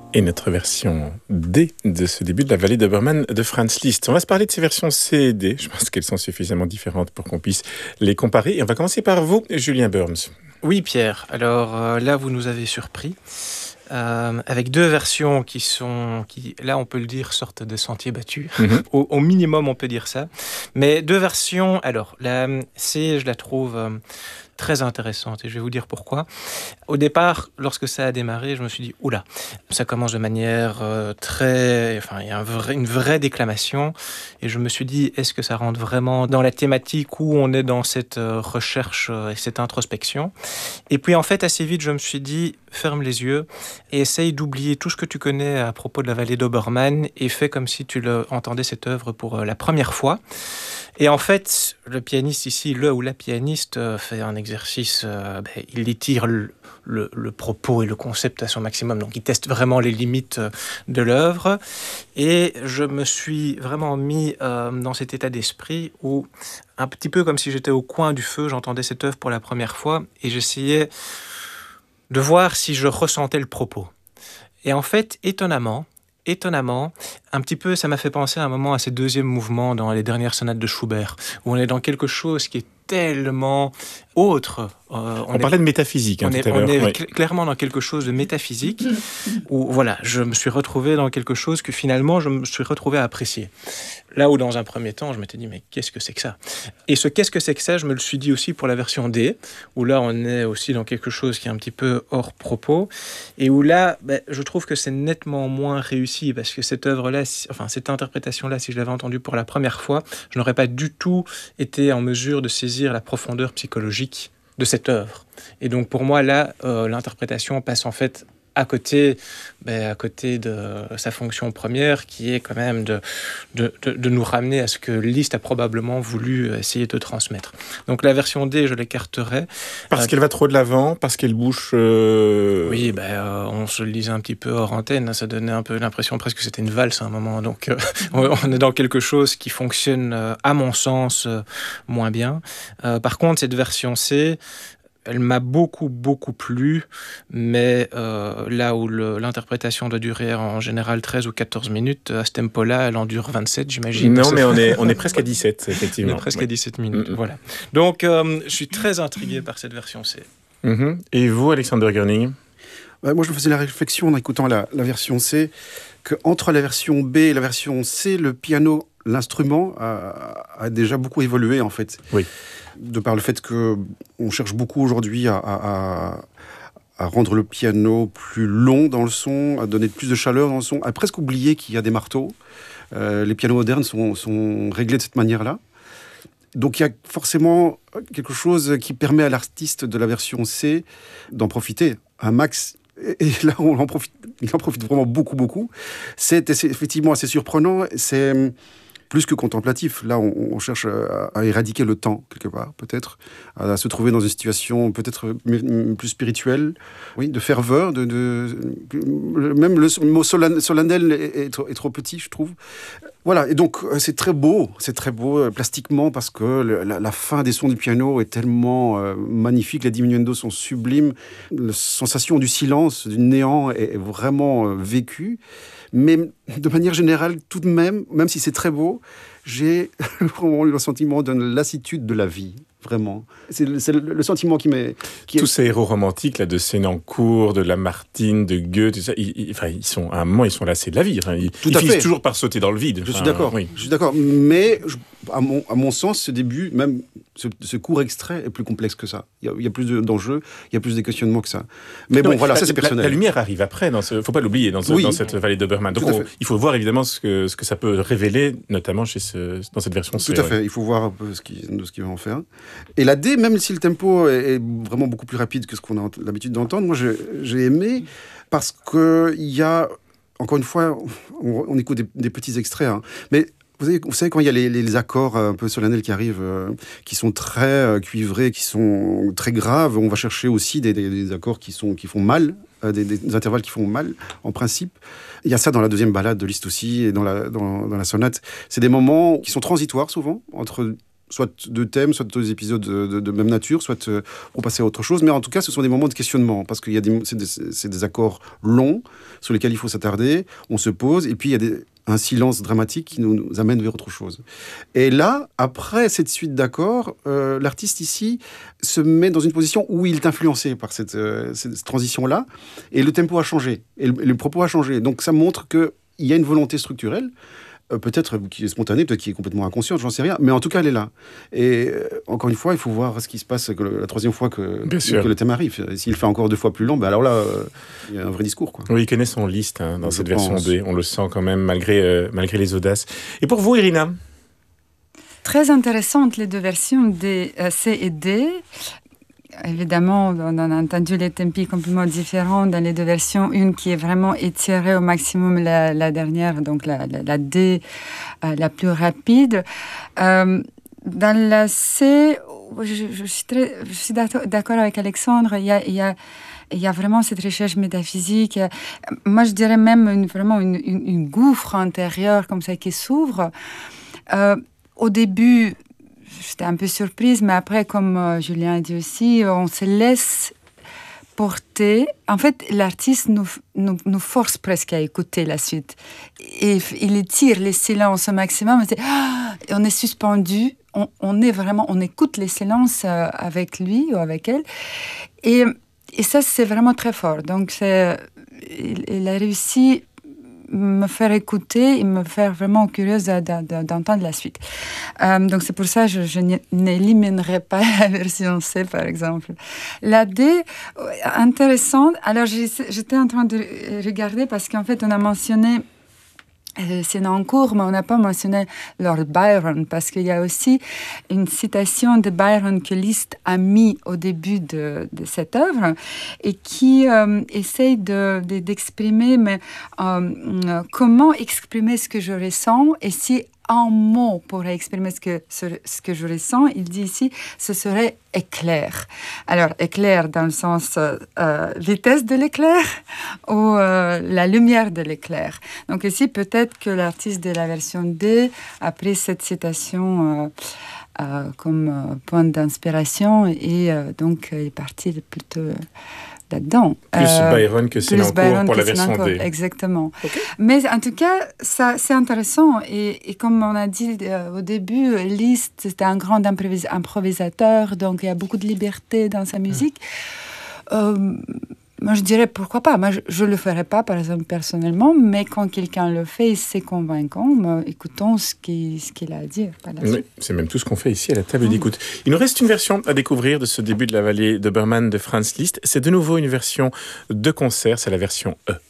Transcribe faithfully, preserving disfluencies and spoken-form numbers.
Et notre version D de ce début de la vallée d'Obermann de Franz Liszt. On va se parler de ces versions C et D. Je pense qu'elles sont suffisamment différentes pour qu'on puisse les comparer. Et on va commencer par vous, Julien Burns. Oui, Pierre. Alors euh, là, vous nous avez surpris. Euh, avec deux versions qui sont, qui, là on peut le dire, sortent des sentiers battus. Mm-hmm. au, au minimum, on peut dire ça. Mais deux versions, alors, la C, je la trouve euh, très intéressante et je vais vous dire pourquoi. Au départ, lorsque ça a démarré, je me suis dit, oula, ça commence de manière euh, très... Enfin, il y a un vrai, une vraie déclamation et je me suis dit, est-ce que ça rentre vraiment dans la thématique où on est dans cette euh, recherche euh, et cette introspection? Et puis en fait, assez vite, je me suis dit, ferme les yeux et essaye d'oublier tout ce que tu connais à propos de la vallée d'Obermann et fais comme si tu le, entendais cette œuvre pour euh, la première fois. Et en fait, le pianiste ici, le ou la pianiste, euh, fait un exercice, euh, ben, il étire le, le, le propos et le concept à son maximum. Donc, il teste vraiment les limites de l'œuvre. Et je me suis vraiment mis euh, dans cet état d'esprit où, un petit peu comme si j'étais au coin du feu, j'entendais cette œuvre pour la première fois et j'essayais de voir si je ressentais le propos. Et en fait, étonnamment, Étonnamment, un petit peu, ça m'a fait penser à un moment à ces deuxièmes mouvements dans les dernières sonates de Schubert, où on est dans quelque chose qui est tellement autre. Euh, on on est, parlait de métaphysique hein, on est, tout à l'heure. On est oui. cl- clairement dans quelque chose de métaphysique, où voilà, je me suis retrouvé dans quelque chose que finalement, je me suis retrouvé à apprécier. Là où dans un premier temps, je m'étais dit, mais qu'est-ce que c'est que ça ? Et ce qu'est-ce que c'est que ça, je me le suis dit aussi pour la version D, où là, on est aussi dans quelque chose qui est un petit peu hors propos, et où là, ben, je trouve que c'est nettement moins réussi, parce que cette œuvre-là, enfin, cette interprétation-là, si je l'avais entendue pour la première fois, je n'aurais pas du tout été en mesure de saisir la profondeur psychologique de cette œuvre. Et donc, pour moi, là, euh, l'interprétation passe en fait à côté, ben, à côté de sa fonction première, qui est quand même de, de, de, de nous ramener à ce que Liszt a probablement voulu essayer de transmettre. Donc la version D, je l'écarterai. Parce euh, qu'elle va trop de l'avant, parce qu'elle bouge... Euh... Oui, ben, euh, on se le disait un petit peu hors antenne, ça donnait un peu l'impression presque que c'était une valse à un moment. Donc euh, on est dans quelque chose qui fonctionne, euh, à mon sens, euh, moins bien. Euh, par contre, cette version C... Elle m'a beaucoup, beaucoup plu, mais euh, là où le, l'interprétation doit durer en général treize ou quatorze minutes, à ce tempo-là, elle en dure vingt-sept, j'imagine. Non, mais on est, on est presque à dix-sept, effectivement. On est presque oui. à dix-sept minutes, mm-hmm. voilà. Donc, euh, je suis très intrigué par cette version C. Mm-hmm. Et vous, Alexander Görning ? bah, Moi, je me faisais la réflexion en écoutant la, la version C, qu'entre la version B et la version C, le piano, l'instrument, a, a déjà beaucoup évolué, en fait. Oui. De par le fait qu'on cherche beaucoup aujourd'hui à, à, à rendre le piano plus long dans le son, à donner plus de chaleur dans le son, à presque oublier qu'il y a des marteaux. Euh, les pianos modernes sont, sont réglés de cette manière-là. Donc il y a forcément quelque chose qui permet à l'artiste de la version C d'en profiter un max. Et là, on en profite, il en profite vraiment beaucoup, beaucoup. C'est, c'est effectivement assez surprenant. C'est... plus que contemplatif. Là, on, on cherche à, à éradiquer le temps, quelque part, peut-être, à, à se trouver dans une situation peut-être plus spirituelle, oui, de ferveur, de, de, même le mot solennel est, est, trop, est trop petit, je trouve. Voilà, et donc c'est très beau, c'est très beau euh, plastiquement, parce que le, la, la fin des sons du piano est tellement euh, magnifique, les diminuendos sont sublimes, la sensation du silence, du néant est, est vraiment euh, vécue. Mais de manière générale, tout de même, même si c'est très beau, j'ai vraiment eu le sentiment d'une lassitude de la vie, vraiment. C'est le, c'est le sentiment qui m'est... Qui Tous est... ces héros romantiques, là, de Sénancourt, de Lamartine, de Goethe, tout ça, ils, ils, enfin, ils sont, à un moment, ils sont lassés de la vie. Enfin, ils tout ils à finissent fait. toujours par sauter dans le vide. Je enfin, suis d'accord, oui. je suis d'accord. Mais, je, à, mon, à mon sens, ce début, même ce, ce court extrait est plus complexe que ça. Il y a, il y a plus de, d'enjeux, il y a plus de questionnements que ça. Mais non, bon, mais voilà, la, ça c'est personnel. La, la lumière arrive après, il ne faut pas l'oublier, dans, ce, oui, dans cette vallée d'Obermann. Donc, on, il faut voir évidemment ce que, ce que ça peut révéler, notamment chez ce, dans cette version C. Tout à ouais. fait, il faut voir un peu ce qui, ce qu'il va en faire. Et la D, même si le tempo est, est vraiment beaucoup plus rapide que ce qu'on a l'habitude d'entendre, moi j'ai, j'ai aimé, parce qu'il y a, encore une fois, on, on écoute des, des petits extraits, hein, mais vous savez, vous savez quand il y a les, les accords un peu solennels qui arrivent, euh, qui sont très euh, cuivrés, qui sont très graves, on va chercher aussi des, des, des accords qui, sont, qui font mal, euh, des, des intervalles qui font mal, en principe. Il y a ça dans la deuxième ballade de Liszt aussi, et dans la, dans, dans la sonate. C'est des moments qui sont transitoires, souvent, entre soit deux thèmes, soit deux épisodes de, de, de même nature, soit euh, pour passer à autre chose. Mais en tout cas, ce sont des moments de questionnement, parce qu'il y a des, c'est des, c'est des accords longs sur lesquels il faut s'attarder, on se pose, et puis il y a des, un silence dramatique qui nous, nous amène vers autre chose. Et là, après cette suite d'accords, euh, l'artiste ici se met dans une position où il est influencé par cette, euh, cette transition-là, et le tempo a changé, et le, le propos a changé. Donc ça montre qu'il y a une volonté structurelle, Euh, peut-être qui est spontanée, peut-être qui est complètement inconsciente, j'en sais rien, mais en tout cas, elle est là. Et euh, encore une fois, il faut voir ce qui se passe que le, la troisième fois que, que le thème arrive. S'il fait encore deux fois plus long, ben alors là, euh, il y a un vrai discours, quoi. Oui, il connaît son liste hein, dans Je cette pense. version D. On le sent quand même, malgré, euh, malgré les audaces. Et pour vous, Irina? Très intéressantes les deux versions, D, euh, C et D. Évidemment, on a entendu les tempi complètement différents dans les deux versions. Une qui est vraiment étirée au maximum, la, la dernière, donc la, la, la D, euh, la plus rapide. Euh, dans la C, je, je suis, très, je suis d'accord avec Alexandre, il y a, il y a, il y a vraiment cette recherche métaphysique. Moi, je dirais même une, vraiment une, une, une gouffre intérieure comme ça qui s'ouvre. Euh, au début, j'étais un peu surprise, mais après, comme euh, Julien a dit aussi, on se laisse porter. En fait, l'artiste nous, nous, nous force presque à écouter la suite. Et il étire les silences au maximum. C'est, ah, on est suspendu. On, on est vraiment, on écoute les silences euh, avec lui ou avec elle. Et, et ça, c'est vraiment très fort. Donc, c'est, il, il a réussi me faire écouter et me faire vraiment curieuse d'entendre la suite. Euh, donc c'est pour ça que je, je n'éliminerai pas la version C, par exemple. La D, intéressante. Alors j'étais en train de regarder parce qu'en fait on a mentionné Euh, c'est en cours, mais on n'a pas mentionné Lord Byron, parce qu'il y a aussi une citation de Byron que Liszt a mis au début de, de cette œuvre et qui euh, essaye de, de, d'exprimer mais, euh, comment exprimer ce que je ressens et si un mot pourrait exprimer ce que, ce, ce que je ressens, il dit ici, ce serait éclair. Alors, éclair dans le sens euh, vitesse de l'éclair ou euh, la lumière de l'éclair. Donc ici, peut-être que l'artiste de la version D a pris cette citation euh, euh, comme euh, point d'inspiration et euh, donc est parti plutôt là-dedans. Plus euh, Byron que Sénancourt pour la version D. Exactement. Okay. Mais en tout cas, ça, c'est intéressant. Et, et comme on a dit euh, au début, Liszt, c'était un grand improvis- improvisateur, donc il y a beaucoup de liberté dans sa musique. Mmh. Euh, moi, je dirais pourquoi pas. Moi, je ne le ferais pas, par exemple, personnellement, mais quand quelqu'un le fait et c'est convaincant, bah, écoutons ce qu'il, ce qu'il a à dire. Oui, c'est même tout ce qu'on fait ici à la table mmh. d'écoute. Il nous reste une version à découvrir de ce début de la vallée d'Obermann de Franz Liszt. C'est de nouveau une version de concert, c'est la version E.